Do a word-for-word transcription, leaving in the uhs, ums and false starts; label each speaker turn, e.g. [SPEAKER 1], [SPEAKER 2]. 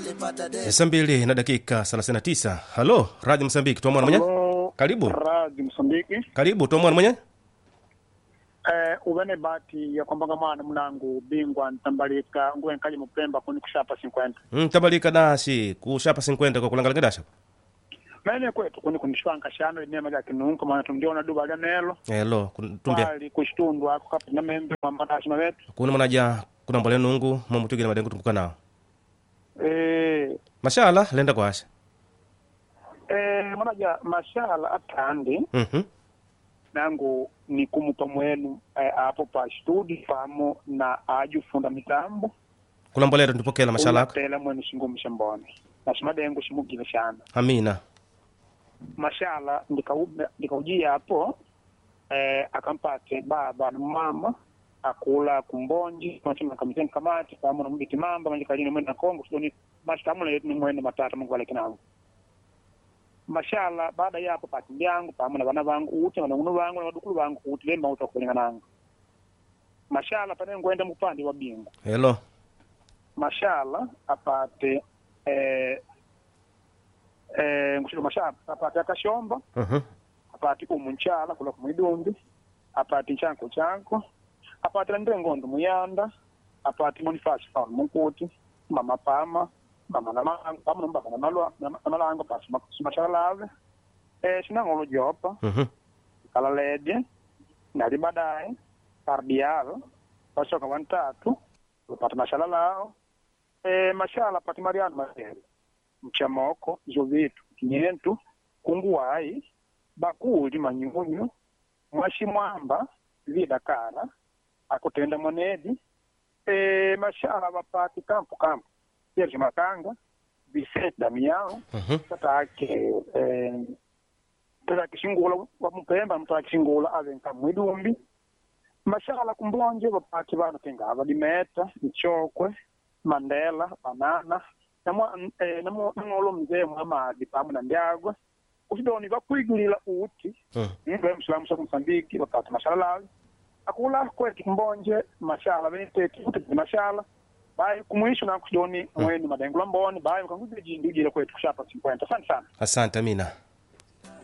[SPEAKER 1] Saa mbili na dakika thelathini na tisa. Halo, Radio Msambiki, tuamua mwenye?
[SPEAKER 2] Hello,
[SPEAKER 1] Karibu.
[SPEAKER 2] Radio Msambiki.
[SPEAKER 1] Karibu, tuamua mwenye?
[SPEAKER 2] Eh, ubene bati ya kwamba mwana mnangu bingwa ntambalika nguwe nkaje mupemba kuni kushapa cinquenta.
[SPEAKER 1] Mm, tabalika nasi kushapa cinquenta kwa kulangala ngedasha.
[SPEAKER 2] Mene kwetu kuni kunishwanka shano inema ya kinunka maana tundiona duba ya nelo.
[SPEAKER 1] Hello, tumbia.
[SPEAKER 2] Wali kushtundwa ako kapi na membe wa madashi mawetu.
[SPEAKER 1] Kuna manaja kuna mbole nungu mumutugile madengu tumuka nao.
[SPEAKER 2] Eh,
[SPEAKER 1] Mashallah, lenda kwa asha.
[SPEAKER 2] eh manaja mashala atandi.
[SPEAKER 1] Mhm.
[SPEAKER 2] Nangu ni kumupa mwenu eh, hapo pa studi famo na aju funda mitambo.
[SPEAKER 1] Kuna mbole ndipokela mashallah.
[SPEAKER 2] Tela mwenu shingu mshamboni. Nashimadengu shimugile shana.
[SPEAKER 1] Amina.
[SPEAKER 2] Mashala ndikaujia hapo eh, akampate baba na mama akula kumbonji tunasema kamitenga kamati kama na mbiti mamba manjikalini mwenda Kongo sio mastamula yetu ni mwenda matata Mungu alekinangu. Mashala baada ya hapo pati yangu pamoja na bana wangu ute na ngunu wangu na wadukulu wangu utile mauta kulingana nangu. Mashala pale ngwenda mpande wa bingu.
[SPEAKER 1] Hello.
[SPEAKER 2] Mashala apate eh eh ngushiro mashala apate akashomba.
[SPEAKER 1] Mhm.
[SPEAKER 2] Apate umunchala kula kumidumbi. Apate chanko chanko. Apate ndengondo muyanda. Apate Boniface fa munkuti mama pama mama na mama pama mbaba na malwa na malango pasi mashala lave eh sinangolo jopa.
[SPEAKER 1] Mhm.
[SPEAKER 2] Kala lede nali baadaye kardial pasoka wantatu upata mashala lao eh mashala pati mariano mashala mchamoko zovitu kinyentu kunguwai bakuli manyunyu mwashimwamba vida kara akutenda monedi eh mashala bapati kampu kampu Serge Makanga Vicente Damiao
[SPEAKER 1] Mhm.
[SPEAKER 2] tatake eh tata kishingula wa mpemba mtaka kishingula avenka mwidumbi mashala kumbonje bapati bana tenga abadimeta ichokwe Mandela banana namwa eh, namwa ngolo mzee mama dipamu na ndiagwe usidoni bakwigulila uti
[SPEAKER 1] Mhm.
[SPEAKER 2] ngwe mslamu sa Msambiki bapati mashala lawi akula kwetu kumbonje mashala bente uti mashala bai kumwisho na kudoni mwenu madengo lamboni bai kanguze jindi ujile kwetu kushapa cinquenta. Asante sana.
[SPEAKER 1] Asante Amina.